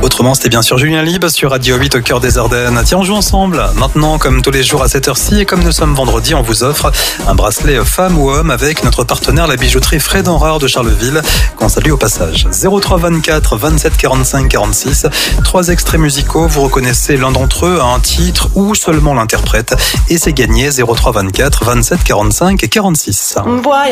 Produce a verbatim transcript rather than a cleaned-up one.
Autrement, c'était bien sûr Julien Libre sur Radio huit au cœur des Ardennes. Tiens, on joue ensemble. Maintenant, comme tous les jours à cette heure-ci, et comme nous sommes vendredi, on vous offre un bracelet femme ou homme avec notre partenaire, la bijouterie Fred Enrard de Charleville, qu'on salue au passage. zéro trois vingt-quatre vingt-sept quarante-cinq quarante-six. Trois extraits musicaux. Vous reconnaissez l'un d'entre eux, un titre ou seulement l'interprète. Et c'est gagné. zéro trois vingt-quatre vingt-sept quarante-cinq quarante-six.